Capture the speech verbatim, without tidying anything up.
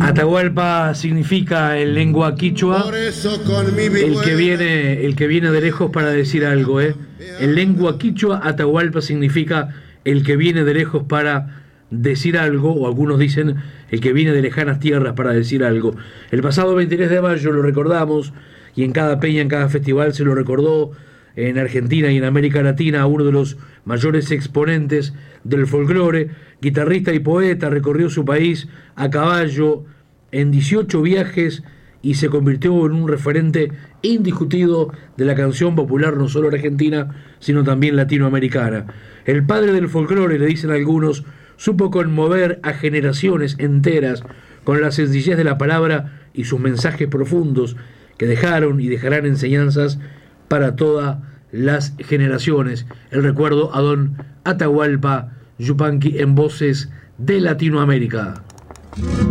Atahualpa significa en lengua quichua el que viene, el que viene de lejos para decir algo, ¿eh? En lengua quichua, Atahualpa significa el que viene de lejos para decir algo, o algunos dicen el que viene de lejanas tierras para decir algo. El pasado veintitrés de mayo lo recordamos, y en cada peña, en cada festival se lo recordó, en Argentina y en América Latina, a uno de los mayores exponentes del folclore, guitarrista y poeta, recorrió su país a caballo en dieciocho viajes y se convirtió en un referente indiscutido de la canción popular no solo argentina, sino también latinoamericana. El padre del folclore, le dicen algunos, supo conmover a generaciones enteras con la sencillez de la palabra y sus mensajes profundos que dejaron y dejarán enseñanzas para todas las generaciones. El recuerdo a don Atahualpa Yupanqui en Voces de Latinoamérica.